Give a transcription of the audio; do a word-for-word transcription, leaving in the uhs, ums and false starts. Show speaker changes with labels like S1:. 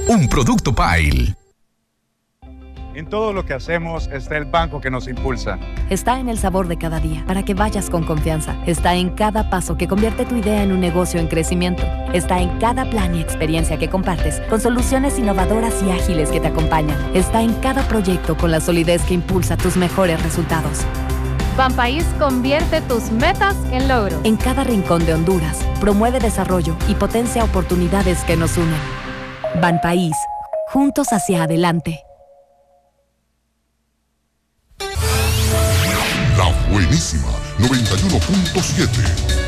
S1: un producto Pile.
S2: En todo lo que hacemos está el banco que nos impulsa.
S3: Está en el sabor de cada día, para que vayas con confianza. Está en cada paso que convierte tu idea en un negocio en crecimiento. Está en cada plan y experiencia que compartes, con soluciones innovadoras y ágiles que te acompañan. Está en cada proyecto con la solidez que impulsa tus mejores resultados.
S4: Banpaís convierte tus metas en logros.
S3: En cada rincón de Honduras, promueve desarrollo y potencia oportunidades que nos unen. Banpaís, juntos hacia adelante.
S5: La buenísima noventa y uno punto siete.